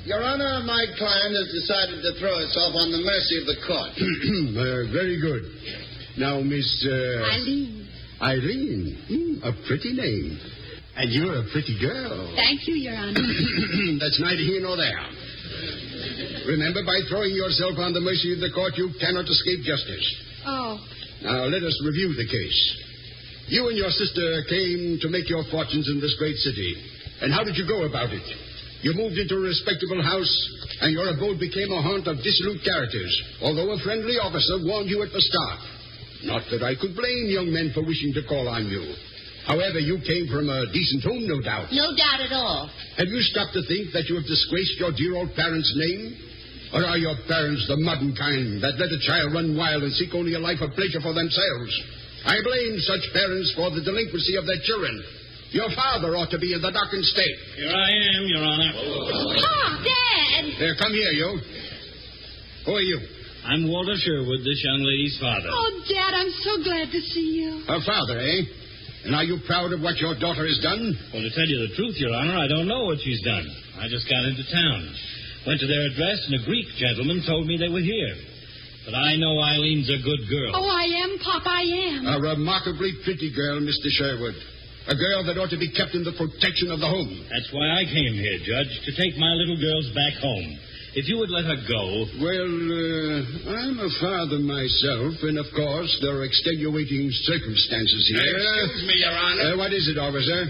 Your Honor, my client has decided to throw herself on the mercy of the court. Very good. Now, Miss... Eileen. Eileen? A pretty name. And you're a pretty girl. Thank you, Your Honor. That's neither here nor there. Remember, by throwing yourself on the mercy of the court, you cannot escape justice. Oh. Now, let us review the case. You and your sister came to make your fortunes in this great city. And how did you go about it? You moved into a respectable house, and your abode became a haunt of dissolute characters, although a friendly officer warned you at the start. Not that I could blame young men for wishing to call on you. However, you came from a decent home, no doubt. No doubt at all. Have you stopped to think that you have disgraced your dear old parents' name? Or are your parents the modern kind that let a child run wild and seek only a life of pleasure for themselves? I blame such parents for the delinquency of their children. Your father ought to be in the dock and state. Here I am, Your Honor. Oh, Dad! There, come here, you. Who are you? I'm Walter Sherwood, this young lady's father. Oh, Dad, I'm so glad to see you. Her father, eh? And are you proud of what your daughter has done? Well, to tell you the truth, Your Honor, I don't know what she's done. I just got into town. Went to their address, and a Greek gentleman told me they were here. But I know Eileen's a good girl. Oh, I am, Pop, I am. A remarkably pretty girl, Mr. Sherwood. A girl that ought to be kept in the protection of the home. That's why I came here, Judge, to take my little girls back home. If you would let her go... Well, I'm a father myself, and of course there are extenuating circumstances here. Excuse me, Your Honor. What is it, officer?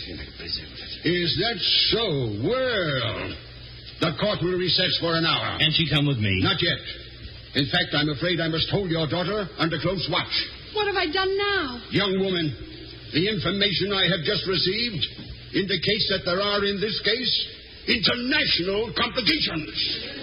Is that so? Well, the court will recess for an hour. Can she come with me? Not yet. In fact, I'm afraid I must hold your daughter under close watch. What have I done now? Young woman, the information I have just received indicates that there are, in this case, international complications.